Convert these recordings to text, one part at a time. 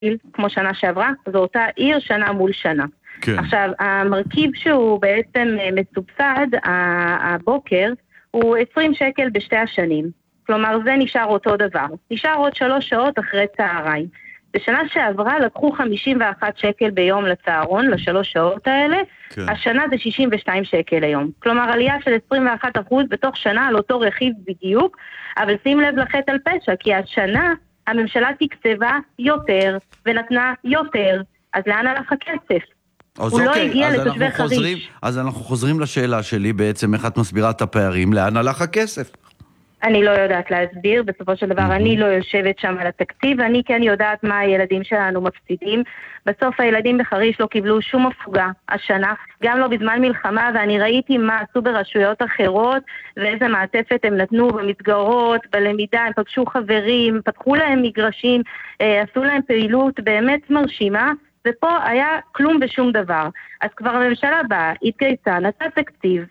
כמו שנה שעברה, זו אותה עיר שנה מול שנה. כן. עכשיו, המרכיב שהוא בעצם מסובסד הבוקר, הוא 20 שקל בשתי השנים. כלומר, זה נשאר אותו דבר. נשאר עוד 3 שעות אחרי צהריים. בשנה שעברה לקחו 51 שקל ביום לצהרון, ל3 שעות האלה. כן. השנה זה 62 שקל היום. כלומר, עלייה של 21% בתוך שנה על אותו רכיב בדיוק, אבל שים לב לחטא על פשע, כי השנה הממשלה תקצבה יותר ונתנה יותר, אז לאן הלך הכסף? הוא לא הגיע לתושבי חריש. אז אנחנו חוזרים לשאלה שלי בעצם, איך את מסבירה את הפערים, לאן הלך הכסף? אני לא יודעת להסביר, בסופו של דבר אני לא יושבת שם על התקציב, אני כן יודעת מה הילדים שלנו מפסידים. בסוף הילדים בחריש לא קיבלו שום הפוגה השנה, גם לא בזמן מלחמה, ואני ראיתי מה עשו ברשויות אחרות, ואיזה מעטפת הם נתנו במסגרות, בלמידה, הם פגשו חברים, פתחו להם מגרשים, עשו להם פעילות באמת מרשימה, ופה היה כלום ושום דבר. אז כבר הממשלה באה, התגייסה, נתנה תקציב,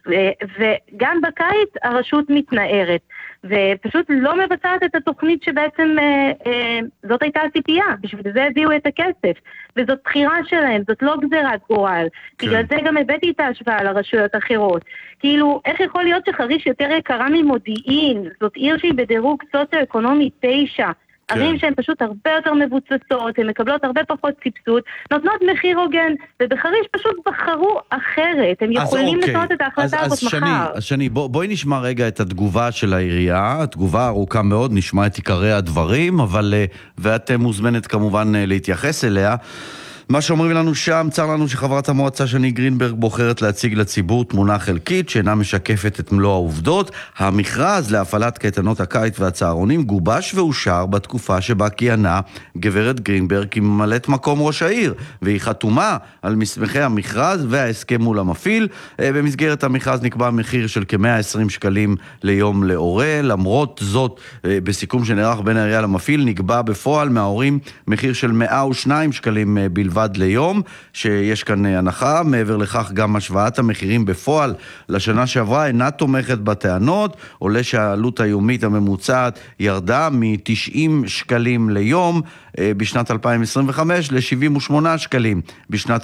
וגם בקיץ הרשות מתנערת, ופשוט לא מבצעת את התוכנית שבעצם זאת הייתה הציפייה, בשביל זה הביאו את הכסף, וזאת בחירה שלהם, זאת לא גזירת גורל. כן. בגלל זה גם הבאתי את ההשוואה לרשויות אחרות. כאילו, איך יכול להיות שחריש יותר יקרה ממודיעין? זאת עיר שהיא בדירוג סוציו-אקונומי 9, ערים שהן פשוט הרבה יותר מבוצסות, הן מקבלות הרבה פחות סבסוד, נותנות מחיר הוגן, ובחריש פשוט בחרו אחרת, הם יכולים לתנות את ההחלטה הזאת מחר. אז שני, בואי נשמע רגע את התגובה של העירייה, התגובה ארוכה מאוד, נשמע את עיקרי הדברים, אבל, ואת מוזמנת כמובן להתייחס אליה. מה שאומרים לנו שם, צר לנו שחברת המועצה שני גרינברג בוחרת להציג לציבור תמונה חלקית שאינה משקפת את מלוא העובדות. המכרז להפעלת קייטנות הקיץ והצהרונים גובש ואושר בתקופה שבה כיהנה גברת גרינברג כממלאת מקום ראש העיר, והיא חתומה על מסמכי המכרז וההסכם מול המפעיל. במסגרת המכרז נקבע מחיר של כ-120 שקלים ליום להורה. למרות זאת, בסיכום שנערך בין העירייה למפעיל, נקבע בפועל מההורים מחיר של 102 שקלים בלבד ליום, שיש כאן הנחה. מעבר לכך, גם השוואת המחירים בפועל לשנה שעברה אינה תומכת בטענות. עולה שהעלות היומית הממוצעת ירדה מ-90 שקלים ליום בשנת 2025 ל-78 שקלים בשנת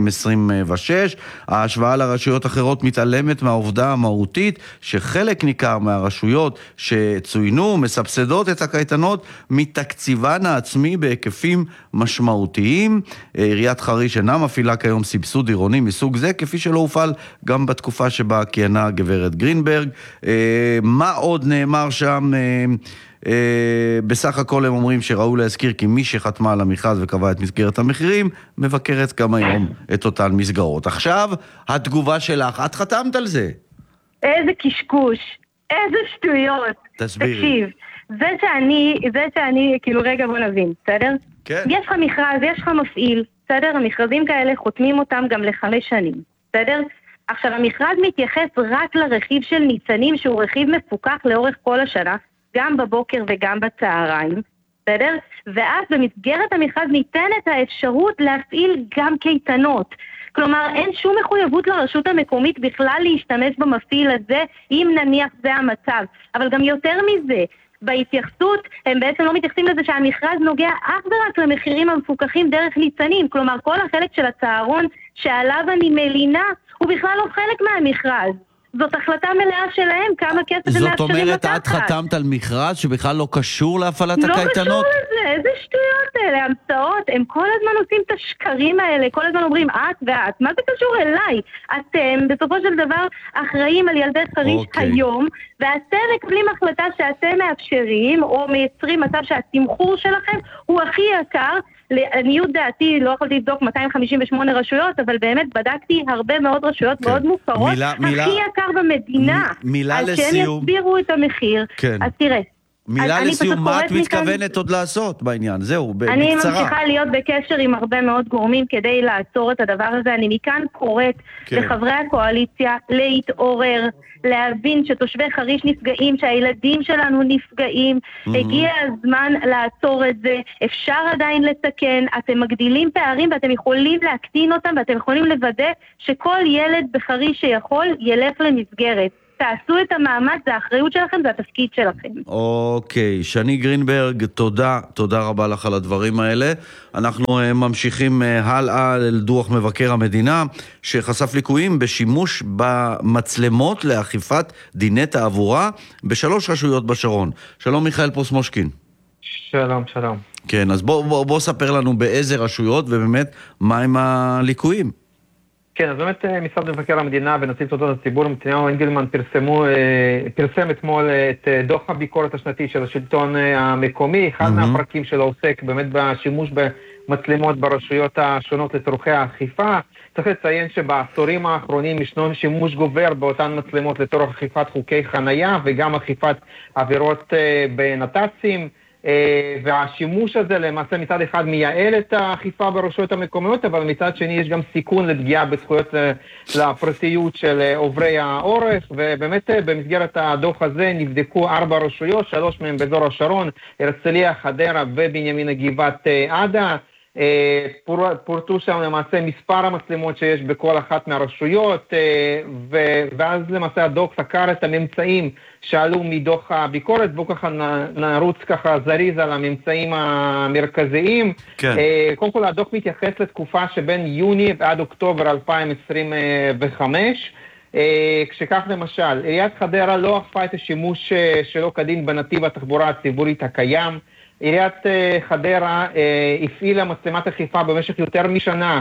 2026. ההשוואה לרשויות אחרות מתעלמת מהעובדה המהותית שחלק ניכר מהרשויות שצוינו מסבסדות את הקייטנות מתקציבן העצמי בהיקפים משמעותיים. עיריית חריש אינה מפעילה כיום סבסוד עירוני מסוג זה, כפי שלא הופעל גם בתקופה שבה כיהנה גברת גרינברג. מה עוד נאמר שם? בסך הכל הם אומרים שראו להזכיר כי מי שחתמה על המכרז וקבע את מסגרת המחירים, מבקרת גם היום את אותן מסגרות. עכשיו, התגובה שלך, את חתמת על זה. איזה קשקוש, איזה שטויות. תסבירי. תקשיב, זה שאני, כאילו רגע בוא נבין, בסדר? כן. יש לך מכרז, יש לך מפעיל, בסדר? המכרזים כאלה חותמים אותם גם ל5 שנים, בסדר? עכשיו, המכרז מתייחס רק לרכיב של ניצנים, שהוא רכיב מפוקח לאורך כל השנה, גם בבוקר וגם בצהריים, בסדר? ואז במסגרת המכרז ניתנת האפשרות להפעיל גם קייטנות. כלומר, אין שום מחויבות לרשות המקומית בכלל להשתמש במפעיל הזה, אם נניח זה המצב. אבל גם יותר מזה, בהתייחסות הם בעצם לא מתייחסים לזה שהמכרז נוגע אך ורק למחירים המפוקחים דרך ניצנים. כלומר, כל החלק של הצהרון שעליו אני מלינה, הוא בכלל לא חלק מהמכרז. זאת החלטה מלאה שלהם, כמה כסף הם מאפשרים לקחת. זאת אומרת, את חתמת על מכרז שבכלל לא קשור להפעלת הקייטנות? לא קשור לזה, איזה שטויות האלה, המצאות, הם כל הזמן עושים את השקרים האלה, כל הזמן אומרים, את ואת, מה זה קשור אליי? אתם, בסופו של דבר, אחראים על ילדי חריש היום, ואתם מקבלים החלטה שאתם מאפשרים, או מייצרים מצב שהתמחור שלכם הוא הכי יקר. לעניות דעתי, לא יכולתי לבדוק 258 רשויות, אבל באמת בדקתי הרבה מאוד רשויות מאוד מוכרות, הכי יקר במדינה, על שהם יסבירו את המחיר. אז תראה, מילה לסיום, מה את מתכוונת עוד לעשות בעניין? זהו, בקצרה. אני ממשיכה להיות בקשר עם הרבה מאוד גורמים כדי לעצור את הדבר הזה. אני מכאן קוראת לחברי הקואליציה להתעורר, להבין שתושבי חריש נפגעים, שהילדים שלנו נפגעים. הגיע הזמן לעצור את זה. אפשר עדיין לתקן. אתם מגדילים פערים ואתם יכולים להקטין אותם, ואתם יכולים לוודא שכל ילד בחריש שיכול ילך למסגרת. תעשו את המאמץ, זה האחריות שלכם, זה התפקיד שלכם. אוקיי, שני גרינברג, תודה רבה לך על הדברים האלה. אנחנו ממשיכים הלאה לדוח מבקר המדינה, שחשף ליקויים בשימוש במצלמות לאכיפת דיני תעבורה בשלוש רשויות בשרון. שלום מיכאל פוסמושקין. שלום. כן, אז בוא ספר לנו באיזה רשויות ובאמת מה עם הליקויים. כן, אז באמת משרד מבקר המדינה ונציב תלונות הציבור מתניהו אנגלמן פרסם אתמול את דוח הביקורת השנתי של השלטון המקומי. אחד מהפרקים שלו עוסק באמת בשימוש במצלמות ברשויות השונות לצורכי האכיפה. צריך לציין שבעשורים האחרונים ישנו שימוש גובר באותן מצלמות לצורך אכיפת חוקי חנייה וגם אכיפת עבירות בנת"צים. והשימוש הזה למעשה מצד אחד מייעל את האכיפה ברשויות המקומיות, אבל מצד שני יש גם סיכון לפגיעה בזכויות לפרטיות של עוברי האורח, ובאמת במסגרת הדוח הזה נבדקו 4 רשויות, 3 מהן באזור השרון, הרצליה, חדרה ובנימינה גבעת עדה. פורטו שם למעשה מספר המצלמות שיש בכל אחת מהרשויות, ואז למעשה הדוח סקר את הממצאים שעלו מדוח הביקורת. בואו ככה נרוץ ככה זריז על הממצאים המרכזיים. כן. קודם כל הדוח מתייחס לתקופה שבין יוני ועד אוקטובר 2025, כשכך למשל עיריית חדרה לא אכפה את השימוש שלא כדין בנתיב התחבורה הציבורית הקיים. עיריית חדרה הפעילה מצלמת אכיפה במשך יותר משנה,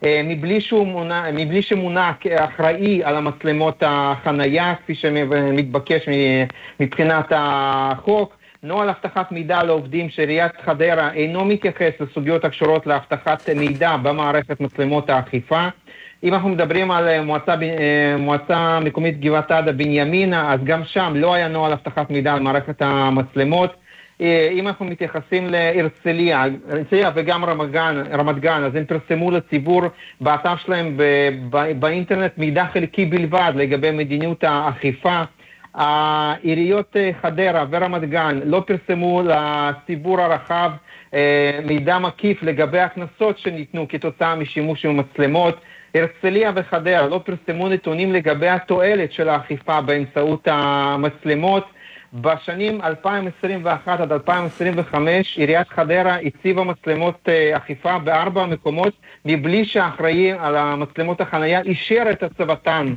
מבלי שמונה כאחראי על המצלמות החנייה, כפי שמתבקש מבחינת החוק. נוהל הבטחת מידע לעובדים של עיריית חדרה אינו מתייחס לסוגיות הקשורות להבטחת מידע במערכת מצלמות האכיפה. אם אנחנו מדברים על מועצה מקומית גבעת עדה בנימינה, אז גם שם לא היה נוהל הבטחת מידע על מערכת המצלמות. אם אנחנו מתייחסים להרצליה וגם רמת גן, אז הם פרסמו לציבור באתר שלהם באינטרנט מידע חלקי בלבד לגבי מדיניות האכיפה. העיריות חדרה ורמת גן לא פרסמו לציבור הרחב מידע מקיף לגבי הכנסות שניתנו כתוצאה משימוש במצלמות. הרצליה וחדרה לא פרסמו נתונים לגבי התועלת של האכיפה באמצעות המצלמות. בשנים 2021 עד 2025 עיריית חדרה הציבה מצלמות אכיפה ב4 מקומות מבלי שהאחראי על המצלמות החנייה אישר את הצבתן.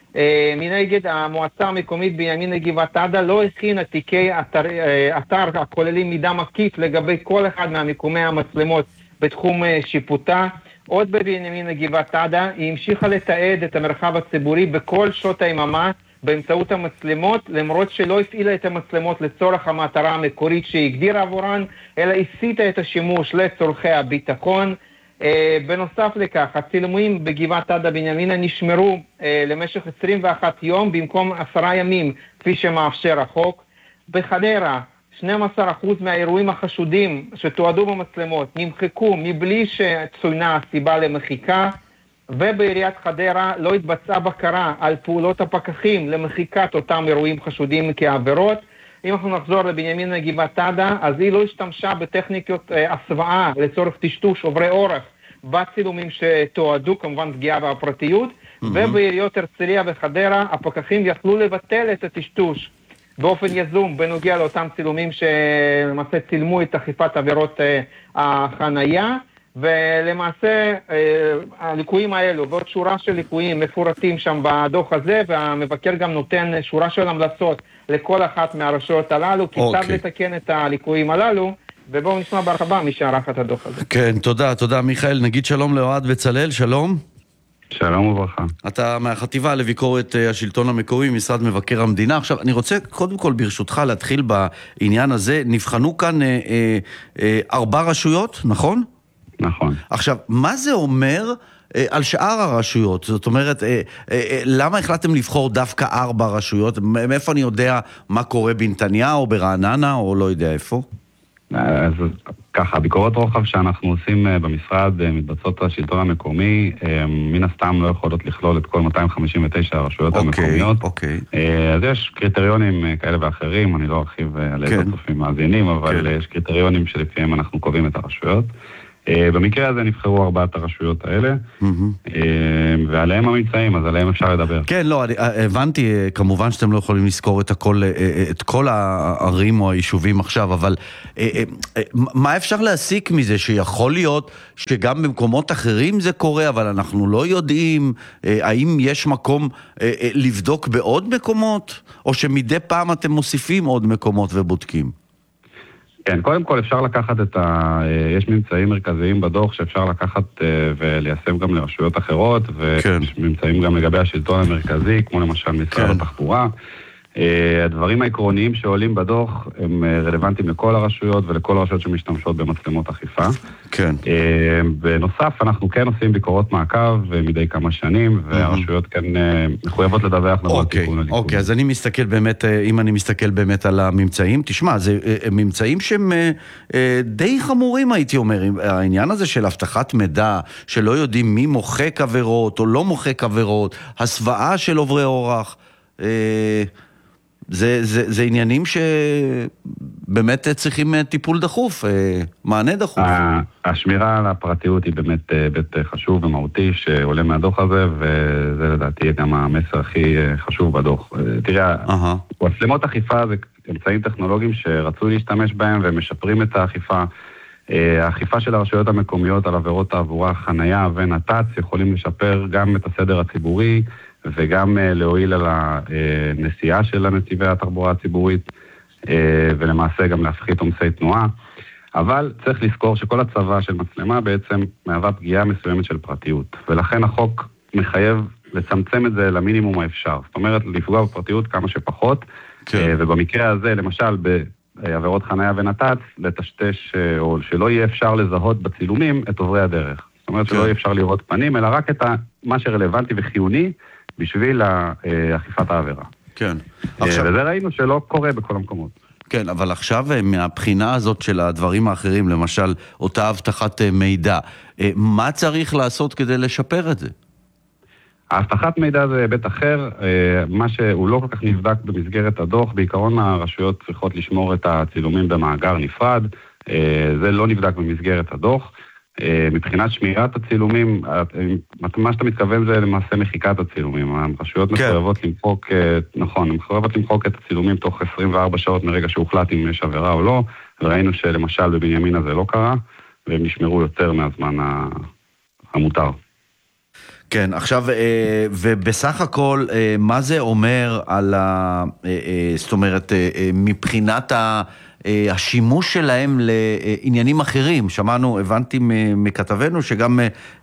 מנגד המועצה המקומית בנימינה גבעת עדה לא הכינה תיקי אתר הכוללים מידע מקיף לגבי כל אחד מהמיקומי המצלמות בתחום שיפוטה. עוד בבנימינה גבעת עדה היא המשיכה לתעד את המרחב הציבורי בכל שעות היממה באמצעות המצלמות, למרות שלא הפעילה את המצלמות לצורך המטרה המקורית שהגדירה עבורן, אלא הסיטה את השימוש לצורכי הביטחון. בנוסף לכך, הצילומים בגבעת עדה בנימינה נשמרו למשך 21 יום במקום 10 ימים, כפי שמאפשר החוק. בחדרה, 12% מהאירועים החשודים שתועדו במצלמות נמחקו מבלי שצוינה הסיבה למחיקה. ובעיריית חדרה לא התבצעה בקרה על פעולות הפקחים למחיקת אותם אירועים חשודים כעבירות. אם אנחנו נחזור לבנימינה גבעת עדה, אז היא לא השתמשה בטכניקות הסוואה לצורך טשטוש עוברי אורח בצילומים שתועדו, כמובן פגיעה בפרטיות. ובעיריות הרצליה וחדרה הפקחים יכלו לבטל את הטשטוש באופן יזום בנוגע לאותם צילומים שלמעשה צילמו את אכיפת עבירות החנייה. ולמעשה הליקויים האלו ועוד שורה של ליקויים מפורטים שם בדוח הזה, והמבקר גם נותן שורה של המלצות לכל אחת מהרשויות הללו כיצד לתקן את הליקויים הללו. ובואו נשמע בהרחבה מי שערך את הדוח הזה. כן, תודה מיכאל. נגיד שלום לאוהד בצלאל. שלום. שלום וברכה. אתה מהחטיבה לביקורת השלטון המקומי, משרד מבקר המדינה. עכשיו, אני רוצה קודם כל ברשותך להתחיל בעניין הזה. נבחנו כאן 4 רשויות, נכון? נכון. עכשיו, מה זה אומר על שאר הרשויות? זאת אומרת, למה החלטתם לבחור דווקא 4 רשויות? מאיפה אני יודע מה קורה בנתניה או ברעננה או לא יודע איפה? אז ככה, ביקורות רוחב שאנחנו עושים במשרד מתבצעות השלטון המקומי, מן הסתם לא יכולות לכלול את כל 259 הרשויות המקומיות. אז יש קריטריונים כאלה ואחרים, אני לא ארחיב על איזה צופים מאזינים, אבל יש קריטריונים שלפיהם אנחנו קובעים את הרשויות. במקרה הזה נבחרו 4 הרשויות האלה, ועליהם הממצאים, אז עליהם אפשר לדבר. כן, לא, הבנתי, כמובן שאתם לא יכולים לזכור את כל הערים או היישובים עכשיו, אבל מה אפשר להסיק מזה? שיכול להיות שגם במקומות אחרים זה קורה, אבל אנחנו לא יודעים האם יש מקום לבדוק בעוד מקומות, או שמדי פעם אתם מוסיפים עוד מקומות ובודקים? כן, קודם כל אפשר לקחת יש ממצאים מרכזיים בדוח שאפשר לקחת וליישם גם לרשויות אחרות, ויש ממצאים גם לגבי השלטון המרכזי, כמו למשל משרד התחבורה. הדברים העקרוניים שעולים בדוח הם רלוונטיים לכל הרשויות ולכל הרשויות שמשתמשות במצלמות אכיפה. כן. בנוסף, אנחנו כן עושים ביקורות מעקב מדי כמה שנים, והרשויות כן מחויבות לדווח לנו על תיקון הליקוי. אוקיי, אז אני מסתכל באמת, אם אני מסתכל באמת על הממצאים, תשמע, זה ממצאים שהם די חמורים, הייתי אומר, העניין הזה של הבטחת מידע, שלא יודעים מי מוחק עבירות או לא מוחק עבירות, הסוואה של עוברי אורח, זה עניינים שבאמת צריכים טיפול דחוף, מענה דחוף. השמירה על הפרטיות היא באמת היבט חשוב ומהותי שעולה מהדוח הזה, וזה לדעתי גם המסר הכי חשוב בדוח. תראה, מצלמות אכיפה זה אמצעים טכנולוגיים שרצו להשתמש בהם ומשפרים את האכיפה. האכיפה של הרשויות המקומיות על עבירות תעבורה, חנייה ונת"צ יכולים לשפר גם את הסדר הציבורי, וגם להועיל על הנסיעה של הנתיבי התחבורה הציבורית, ולמעשה גם להפחית עומסי תנועה. אבל צריך לזכור שכל הצבה של מצלמה בעצם מהווה פגיעה מסוימת של פרטיות, ולכן החוק מחייב לצמצם את זה למינימום האפשר. זאת אומרת, לפגוע בפרטיות כמה שפחות, ובמקרה הזה, למשל, בעבירות חנייה ונת"צ, לטשטש, או שלא יהיה אפשר לזהות בצילומים את עוברי הדרך. זאת אומרת שלא יהיה אפשר לראות פנים, אלא רק את מה שרלוונטי וחיוני, בשביל אכיפת העבירה. כן. וזה ראינו שלא קורה בכל המקומות. כן, אבל עכשיו מהבחינה הזאת של הדברים האחרים, למשל, אותה הבטחת מידע, מה צריך לעשות כדי לשפר את זה? ההבטחת מידע זה היבט אחר, מה שהוא לא כל כך נבדק במסגרת הדוח, בעיקרון הרשויות צריכות לשמור את הצילומים במאגר נפרד, זה לא נבדק במסגרת הדוח. מבחינת שמירת הצילומים, מה שאתה מתכוון זה למעשה מחיקת הצילומים. הרשויות מחויבות למחוק, נכון, הן מחויבות למחוק את הצילומים תוך 24 שעות מרגע שהוחלט אם יש עבירה או לא, וראינו שלמשל בבנימינה זה לא קרה, והם נשמרו יותר מהזמן המותר. כן, עכשיו, ובסך הכל, מה זה אומר על זאת אומרת, מבחינת השימוש שלהם לעניינים אחרים? שמענו, הבנתי מכתבנו שגם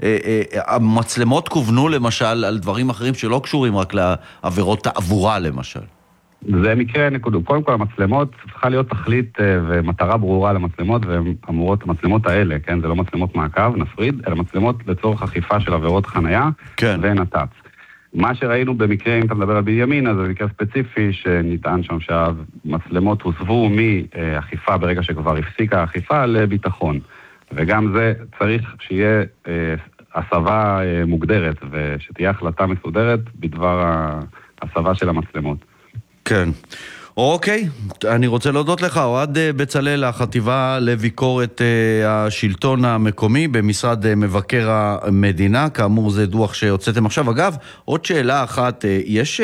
המצלמות כוונו למשל על דברים אחרים שלא קשורים רק לעבירות תעבורה למשל. זה מקרה נקודו. קודם כל המצלמות צריכה להיות תכלית ומטרה ברורה למצלמות, והן אמורות, המצלמות האלה, כן, זה לא מצלמות מעקב, נפריד, אלא מצלמות לצורך אכיפה של עבירות חנייה ונת"צ. מה שראינו במקרה, אם אתה מדבר על בנימינה, זה מקרה ספציפי שנטען שם שהמצלמות הוסבו מאכיפה ברגע שכבר הפסיקה האכיפה לביטחון. וגם זה צריך שיהיה הסבה מוגדרת, ושתהיה החלטה מסודרת בדבר ההסבה של המצלמות. כן. אוקיי, אני רוצה להודות לך, אוהד בצלאל, החטיבה לביקורת השלטון המקומי במשרד מבקר המדינה. כאמור זה דוח שהוצאתם עכשיו. אגב, עוד שאלה אחת, יש,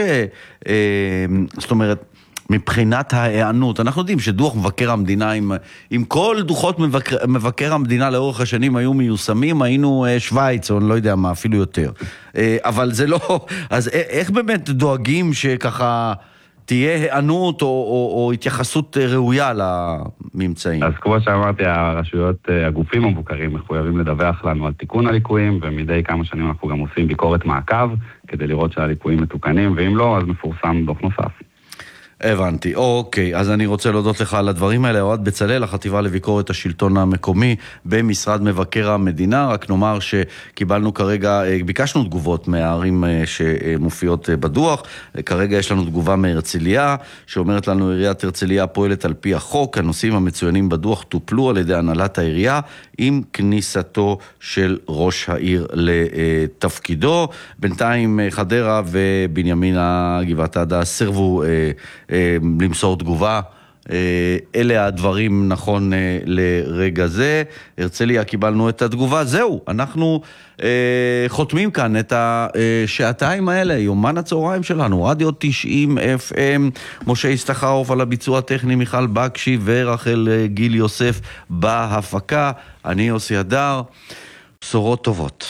זאת אומרת, מבחינת ההיענות, אנחנו יודעים שדוח מבקר המדינה, עם כל דוחות מבקר המדינה לאורך השנים היו מיושמים, היינו שוויץ, או אני לא יודע מה, אפילו יותר. אבל זה לא, אז איך באמת דואגים שככה תהיה הענות או התייחסות ראויה לממצאים? אז כמו שאמרתי, הרשויות, הגופים המבוקרים מחויבים לדווח לנו על תיקון הליקויים, ומדי כמה שנים אנחנו גם עושים ביקורת מעקב, כדי לראות שהליקויים מתוקנים, ואם לא, אז מפורסם דוח נוסף. הבנתי, אוקיי, אז אני רוצה להודות לך על הדברים האלה. אוהד בצלאל, החטיבה לביקורת השלטון המקומי במשרד מבקר המדינה. רק נאמר שקיבלנו כרגע, ביקשנו תגובות מהערים שמופיעות בדוח. כרגע יש לנו תגובה מהרצליה, שאומרת לנו עיריית הרצליה פועלת על פי החוק, הנושאים המצוינים בדוח טופלו על ידי הנהלת העירייה עם כניסתו של ראש העיר לתפקידו. בינתיים חדרה ובנימינה גבעת עדה סרבו למסור תגובה אלה הדברים נכון לרגע זה. הרצליה, קיבלנו את התגובה. זהו, אנחנו חותמים כאן את השעתיים האלה, יומן הצהריים שלנו, רדיו 90 FM, משה ישתחרוף על הביצוע הטכני, מיכל בקשי ורחל גיל יוסף בהפקה. אני יוסי הדר, בשורות טובות.